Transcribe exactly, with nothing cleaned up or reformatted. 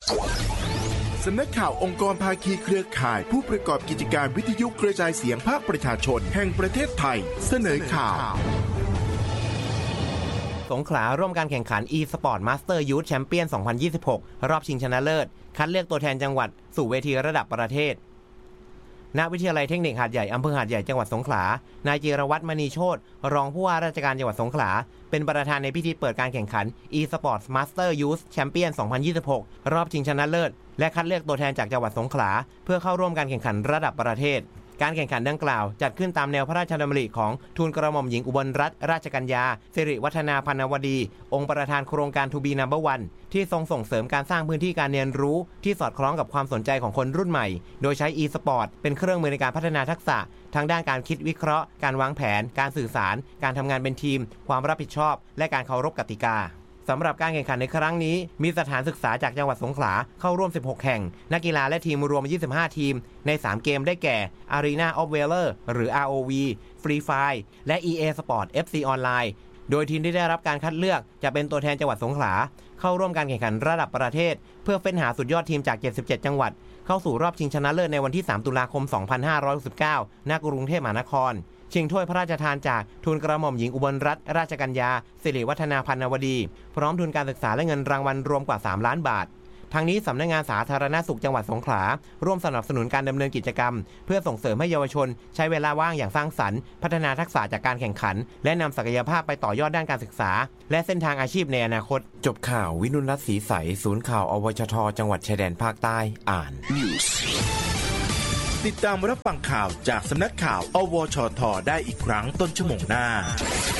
สำนักข่าวองค์กรภาคีเครือข่ายผู้ประกอบกิจการวิทยุกระจายเสียงภาคประชาชนแห่งประเทศไทยเสนอข่าวสงขลาร่วมการแข่งขัน e-sport Master Youth Champion สองพันยี่สิบหก รอบชิงชนะเลิศคัดเลือกตัวแทนจังหวัดสู่เวทีระดับประเทศณวิทยาลัยเทคนิคหาดใหญ่อำเภอหาดใหญ่จังหวัดสงขลานายจิรวัฒน์มณีโชติรองผู้ว่าราชการจังหวัดสงขลาเป็นประธานในพิธีเปิดการแข่งขัน e-sport Master Youth Champion สองพันยี่สิบหก รอบชิงชนะเลิศและคัดเลือกตัวแทนจากจังหวัดสงขลาเพื่อเข้าร่วมการแข่งขันระดับประเทศการแข่งขันดังกล่าวจัดขึ้นตามแนวพระราชดำริของทูลกระหม่อมหญิงอุบลรัตนราชกัญญาสิริวัฒนาพันวดีองค์ประธานโครงการ To Be นัมเบอร์ วัน ที่ทรงส่งเสริมการสร้างพื้นที่การเรียนรู้ที่สอดคล้องกับความสนใจของคนรุ่นใหม่โดยใช้ e-sport เป็นเครื่องมือในการพัฒนาทักษะทั้งด้านการคิดวิเคราะห์การวางแผนการสื่อสารการทำงานเป็นทีมความรับผิดชอบและการเคารพกติกาสำหรับการแข่งขันในครั้งนี้มีสถานศึกษาจากจังหวัดสงขลาเข้าร่วมสิบหกแห่งนักกีฬาและทีมรวมยี่สิบห้าทีมในสามเกมได้แก่ Arena of Valor หรือ อาร์ โอ วี Free Fire และ อี เอ Sport เอฟ ซี Online โดยทีมที่ได้รับการคัดเลือกจะเป็นตัวแทนจังหวัดสงขลาเข้าร่วมการแข่งขันระดับประเทศเพื่อเฟ้นหาสุดยอดทีมจากเจ็ดสิบเจ็ดจังหวัดเข้าสู่รอบชิงชนะเลิศในวันที่สามตุลาคมสองพันห้าร้อยหกสิบเก้าณกรุงเทพมหานครชิงถ้วยพระราชทานจากทูลกระหม่อมหญิงอุบลรัตนราชกัญญาสิริวัฒนาพันวดีพร้อมทุนการศึกษาและเงินรางวัลรวมกว่าสามล้านบาททางนี้สำนักงานสาธารณสุขจังหวัดสงขลาร่วมสนับสนุนการดำเนินกิจกรรมเพื่อส่งเสริมให้เยาวชนใช้เวลาว่างอย่างสร้างสรรค์พัฒนาทักษะจากการแข่งขันและนำศักยภาพไปต่อยอดด้านการศึกษาและเส้นทางอาชีพในอนาคตจบข่าววินุรัตน์ศรีใสศูนย์ข่าวอวชทจังหวัดชายแดนภาคใต้อ่านติดตามรับฟังข่าวจากสำนักข่าวอวชทได้อีกครั้งต้นชั่วโมงหน้า